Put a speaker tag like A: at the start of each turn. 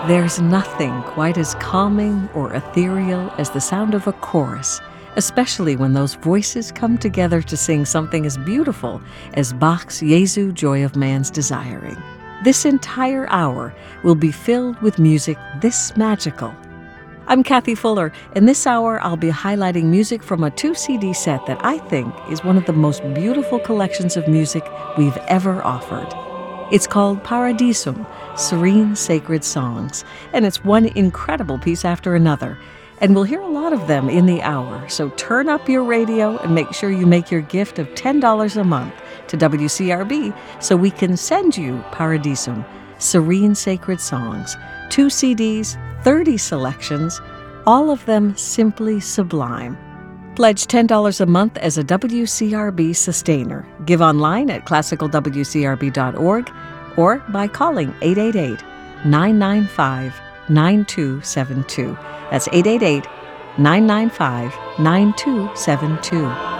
A: There's nothing quite as calming or ethereal as the sound of a chorus, especially when those voices come together to sing something as beautiful as Bach's Jesu, Joy of Man's Desiring. This entire hour will be filled with music this magical. I'm Kathy Fuller, and this hour I'll be highlighting music from a 2-CD set that I think is one of the most beautiful collections of music we've ever offered. It's called Paradisum, Serene Sacred Songs, and it's one incredible piece after another. And we'll hear a lot of them in the hour, so turn up your radio and make sure you make your gift of $10 a month to WCRB so we can send you Paradisum, Serene Sacred Songs, 2 CDs, 30 selections, all of them simply sublime. Pledge $10 a month as a WCRB sustainer. Give online at classicalwcrb.org or by calling 888-995-9272. That's 888-995-9272.